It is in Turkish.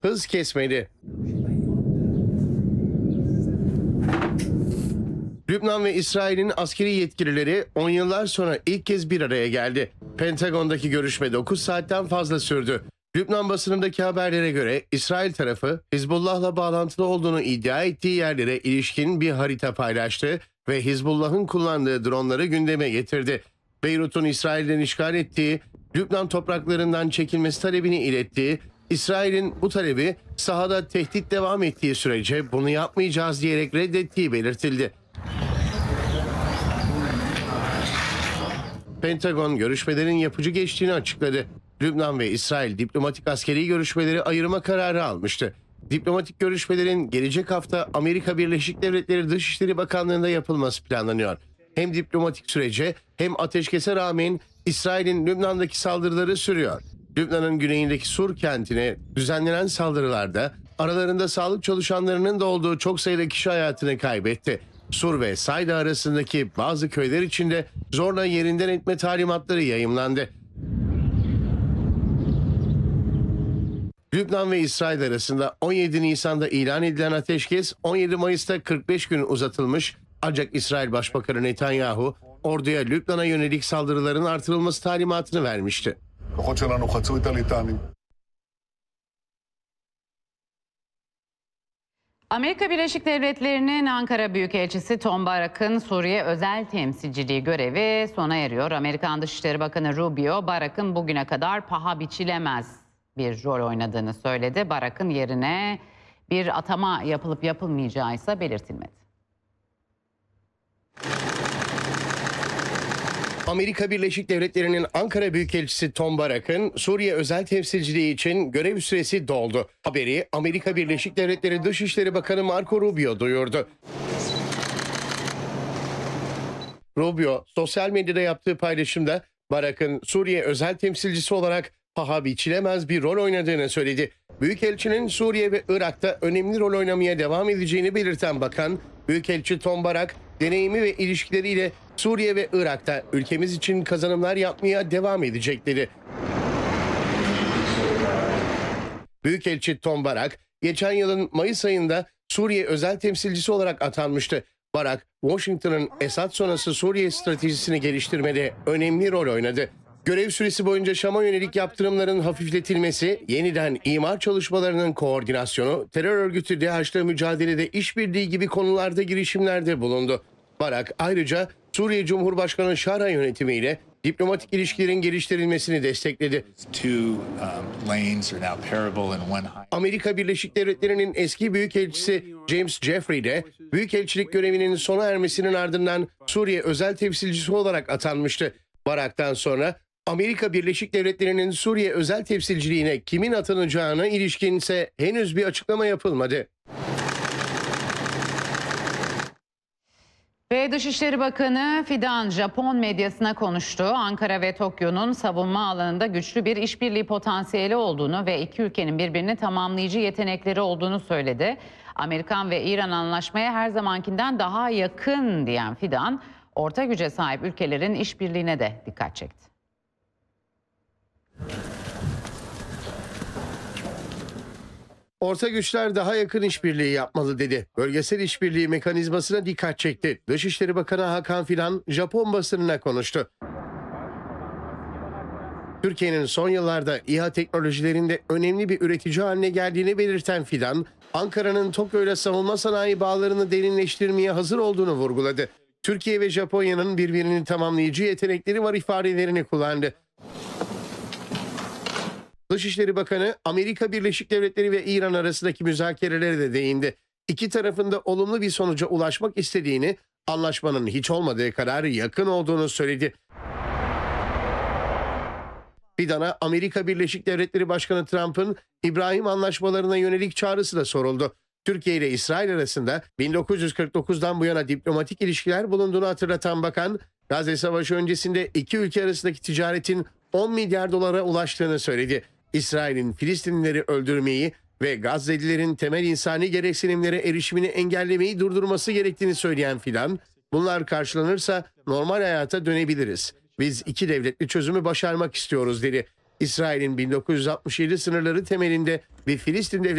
hız kesmedi. Lübnan ve İsrail'in askeri yetkilileri 10 yıllar sonra ilk kez bir araya geldi. Pentagon'daki görüşme 9 saatten fazla sürdü. Lübnan basınındaki haberlere göre İsrail tarafı Hizbullah'la bağlantılı olduğunu iddia ettiği yerlere ilişkin bir harita paylaştı ve Hizbullah'ın kullandığı dronları gündeme getirdi. Beyrut'un İsrail'den işgal ettiği, Lübnan topraklarından çekilmesi talebini ilettiği, İsrail'in bu talebi sahada tehdit devam ettiği sürece bunu yapmayacağız diyerek reddettiği belirtildi. Pentagon görüşmelerin yapıcı geçtiğini açıkladı. Lübnan ve İsrail diplomatik askeri görüşmeleri ayırma kararı almıştı. Diplomatik görüşmelerin gelecek hafta Amerika Birleşik Devletleri Dışişleri Bakanlığı'nda yapılması planlanıyor. Hem diplomatik sürece hem ateşkese rağmen İsrail'in Lübnan'daki saldırıları sürüyor. Lübnan'ın güneyindeki Sur kentine düzenlenen saldırılarda aralarında sağlık çalışanlarının da olduğu çok sayıda kişi hayatını kaybetti. Sur ve Sayda arasındaki bazı köyler içinde zorla yerinden etme talimatları yayımlandı. Lübnan ve İsrail arasında 17 Nisan'da ilan edilen ateşkes 17 Mayıs'ta 45 gün uzatılmış, ancak İsrail Başbakanı Netanyahu orduya Lübnan'a yönelik saldırıların artırılması talimatını vermişti. Amerika Birleşik Devletleri'nin Ankara Büyükelçisi Tom Barak'ın Suriye özel temsilciliği görevi sona eriyor. Amerikan Dışişleri Bakanı Rubio, Barak'ın bugüne kadar paha biçilemez bir rol oynadığını söyledi. Barak'ın yerine bir atama yapılıp yapılmayacağı ise belirtilmedi. Amerika Birleşik Devletleri'nin Ankara Büyükelçisi Tom Barak'ın Suriye özel temsilciliği için görev süresi doldu. Haberi Amerika Birleşik Devletleri Dışişleri Bakanı Marco Rubio duyurdu. Rubio sosyal medyada yaptığı paylaşımda Barak'ın Suriye özel temsilcisi olarak paha biçilemez bir rol oynadığını söyledi. Büyükelçinin Suriye ve Irak'ta önemli rol oynamaya devam edeceğini belirten bakan, Büyükelçi Tom Barak, deneyimi ve ilişkileriyle Suriye ve Irak'ta ülkemiz için kazanımlar yapmaya devam edecek dedi. Büyükelçi Tom Barak, geçen yılın Mayıs ayında Suriye özel temsilcisi olarak atanmıştı. Barak, Washington'ın Esad sonrası Suriye stratejisini geliştirmede önemli rol oynadı. Görev süresi boyunca Şam'a yönelik yaptırımların hafifletilmesi, yeniden imar çalışmalarının koordinasyonu, terör örgütü DAEŞ'le mücadelede işbirliği gibi konularda girişimlerde bulundu. Barak ayrıca Suriye Cumhurbaşkanı Şara yönetimiyle diplomatik ilişkilerin geliştirilmesini destekledi. Amerika Birleşik Devletleri'nin eski büyükelçisi James Jeffrey de büyükelçilik görevinin sona ermesinin ardından Suriye özel temsilcisi olarak atanmıştı. Barak'tan sonra Amerika Birleşik Devletleri'nin Suriye özel temsilciliğine kimin atanacağına ilişkin ise henüz bir açıklama yapılmadı. Ve Dışişleri Bakanı Fidan Japon medyasına konuştu. Ankara ve Tokyo'nun savunma alanında güçlü bir işbirliği potansiyeli olduğunu ve iki ülkenin birbirini tamamlayıcı yetenekleri olduğunu söyledi. Amerikan ve İran anlaşmaya her zamankinden daha yakın diyen Fidan, orta güce sahip ülkelerin işbirliğine de dikkat çekti. Orta güçler daha yakın işbirliği yapmalı dedi. Bölgesel işbirliği mekanizmasına dikkat çekti. Dışişleri Bakanı Hakan Fidan Japon basınına konuştu. Türkiye'nin son yıllarda İHA teknolojilerinde önemli bir üretici haline geldiğini belirten Fidan, Ankara'nın Tokyo ile savunma sanayi bağlarını derinleştirmeye hazır olduğunu vurguladı. Türkiye ve Japonya'nın birbirini tamamlayıcı yetenekleri var ifadelerini kullandı. Dışişleri Bakanı Amerika Birleşik Devletleri ve İran arasındaki müzakerelere de değindi. İki tarafın da olumlu bir sonuca ulaşmak istediğini, anlaşmanın hiç olmadığı kadar yakın olduğunu söyledi. Fidan'a Amerika Birleşik Devletleri Başkanı Trump'ın İbrahim anlaşmalarına yönelik çağrısı da soruldu. Türkiye ile İsrail arasında 1949'dan bu yana diplomatik ilişkiler bulunduğunu hatırlatan bakan, Gazze Savaşı öncesinde iki ülke arasındaki ticaretin 10 milyar dolara ulaştığını söyledi. İsrail'in Filistinlileri öldürmeyi ve Gazze'lilerin temel insani gereksinimlere erişimini engellemeyi durdurması gerektiğini söyleyen Fidan, bunlar karşılanırsa normal hayata dönebiliriz. Biz iki devletli çözümü başarmak istiyoruz dedi. İsrail'in 1967 sınırları temelinde bir Filistin devleti